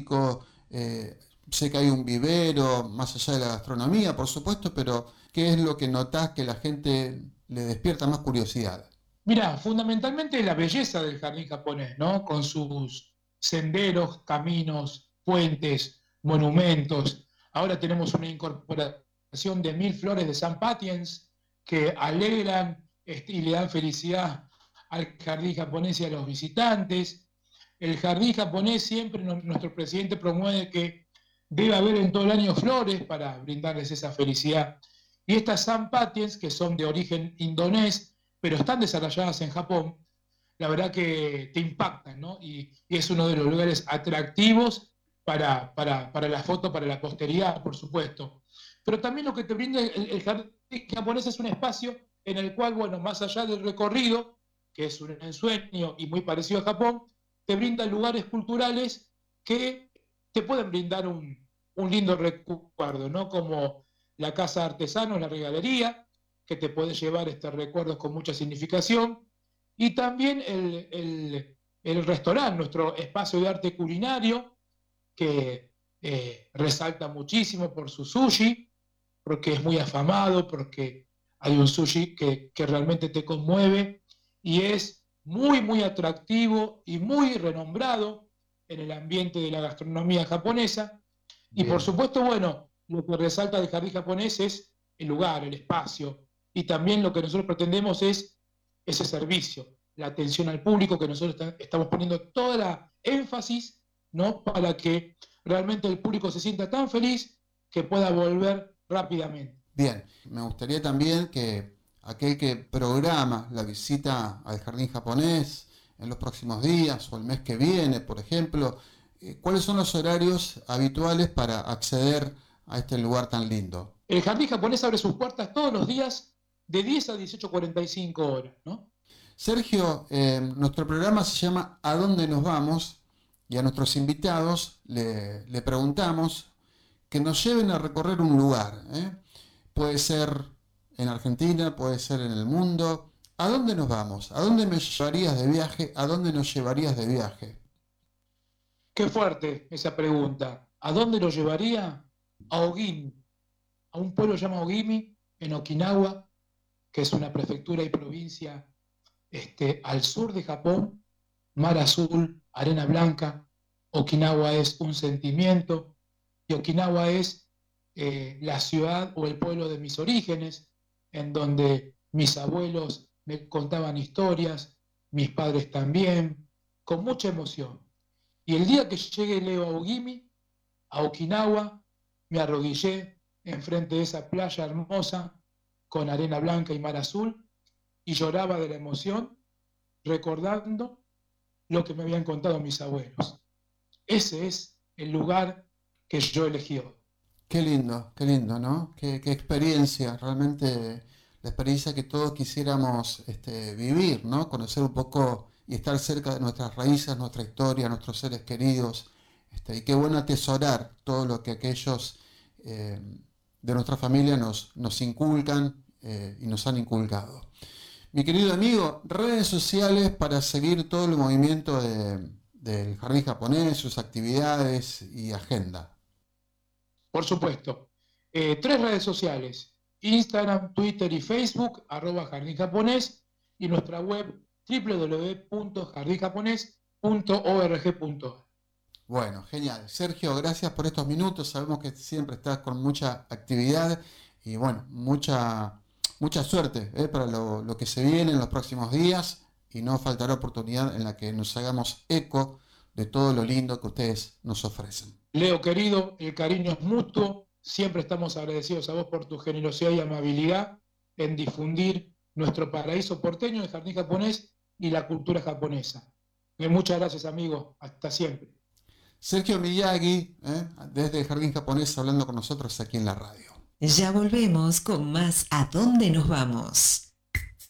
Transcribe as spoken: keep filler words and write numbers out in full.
turístico? Eh, sé que hay un vivero, más allá de la gastronomía, por supuesto, pero ¿qué es lo que notás que la gente le despierta más curiosidad? Mirá, fundamentalmente la belleza del jardín japonés, ¿no? Con sus senderos, caminos, puentes, monumentos. Ahora tenemos una incorporación de mil flores de San Patiens que alegran este, y le dan felicidad al jardín japonés y a los visitantes. El jardín japonés siempre, no- nuestro presidente promueve que debe haber en todo el año flores para brindarles esa felicidad. Y estas San Patiens, que son de origen indonés, pero están desarrolladas en Japón, la verdad que te impactan, ¿no? Y, y es uno de los lugares atractivos para, para, para la foto, para la posteridad, por supuesto. Pero también lo que te brinda el, el jardín japonés es un espacio en el cual, bueno, más allá del recorrido, que es un ensueño y muy parecido a Japón, te brinda lugares culturales que te pueden brindar un, un lindo recuerdo, ¿no? Como la Casa de Artesanos, la regalería, que te puede llevar este, recuerdos con mucha significación, y también el, el, el restaurante, nuestro espacio de arte culinario, que eh, resalta muchísimo por su sushi, porque es muy afamado, porque hay un sushi que, que realmente te conmueve y es muy, muy atractivo y muy renombrado en el ambiente de la gastronomía japonesa. Y por Bien, supuesto, bueno, lo que resalta del jardín japonés es el lugar, el espacio. Y también lo que nosotros pretendemos es ese servicio, la atención al público, que nosotros estamos poniendo toda la énfasis, ¿no? Para que realmente el público se sienta tan feliz que pueda volver rápidamente. bien. Me gustaría también que aquel que programa la visita al jardín japonés en los próximos días o el mes que viene, por ejemplo, eh, ¿cuáles son los horarios habituales para acceder a este lugar tan lindo? El jardín japonés abre sus puertas todos los días de diez a dieciocho cuarenta y cinco horas, ¿no? Sergio, eh, nuestro programa se llama ¿A dónde nos vamos? Y a nuestros invitados le, le preguntamos que nos lleven a recorrer un lugar. ¿eh? Puede ser en Argentina, puede ser en el mundo. ¿A dónde nos vamos? ¿A dónde me llevarías de viaje? ¿A dónde nos llevarías de viaje? Qué fuerte esa pregunta. ¿A dónde lo llevaría? A Ogimi, a un pueblo llamado Ogimi, en Okinawa, que es una prefectura y provincia este, al sur de Japón, mar azul, arena blanca. Okinawa es un sentimiento y Okinawa es eh, la ciudad o el pueblo de mis orígenes, en donde mis abuelos me contaban historias, mis padres también, con mucha emoción. Y el día que llegue Leo a Ogimi, a Okinawa, me arrodillé enfrente de esa playa hermosa con arena blanca y mar azul y lloraba de la emoción recordando lo que me habían contado mis abuelos. Ese es el lugar que yo elegí hoy. Qué lindo, qué lindo, ¿no? Qué, qué experiencia, realmente la experiencia que todos quisiéramos este, vivir, ¿no? Conocer un poco y estar cerca de nuestras raíces, nuestra historia, nuestros seres queridos. Este, y qué bueno atesorar todo lo que aquellos eh, de nuestra familia nos, nos inculcan eh, y nos han inculcado. Mi querido amigo, redes sociales para seguir todo el movimiento de- del jardín japonés, sus actividades y agenda. Por supuesto, eh, tres redes sociales, Instagram, Twitter y Facebook, arroba jardín japonés, y nuestra web w w w punto jardín japonés punto org punto a r. Bueno, genial. Sergio, gracias por estos minutos. Sabemos que siempre estás con mucha actividad y bueno, mucha, mucha suerte ¿eh? para lo, lo que se viene en los próximos días y no faltará oportunidad en la que nos hagamos eco de todo lo lindo que ustedes nos ofrecen. Leo querido, el cariño es mutuo, siempre estamos agradecidos a vos por tu generosidad y amabilidad en difundir nuestro paraíso porteño, el jardín japonés y la cultura japonesa. Eh, Muchas gracias, amigo. Hasta siempre. Sergio Miyagi, ¿eh? desde el Jardín Japonés, hablando con nosotros aquí en la radio. Ya volvemos con más ¿A dónde nos vamos?